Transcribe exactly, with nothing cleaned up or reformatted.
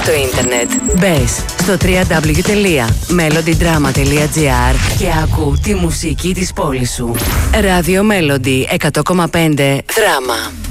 το ίντερνετ. Μπες στο double-u double-u double-u τελεία melody drama τελεία gr και άκου τη μουσική της πόλης σου. Radio Melody εκατό κόμμα πέντε Δράμα.